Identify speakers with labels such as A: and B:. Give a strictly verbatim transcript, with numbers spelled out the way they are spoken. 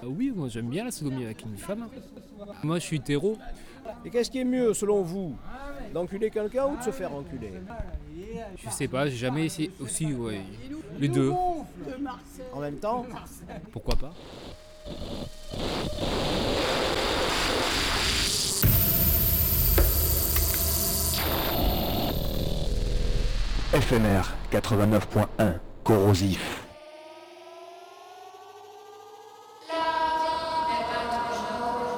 A: Ah oui, moi j'aime bien la sodomie avec une femme. Moi je suis hétéro.
B: Et qu'est-ce qui est mieux selon vous, d'enculer quelqu'un ou de se faire enculer?
A: Je sais pas, j'ai jamais essayé. Aussi, ouais. Les deux.
B: En même temps?
A: Pourquoi pas?
C: F M R quatre-vingt-neuf point un, corrosif.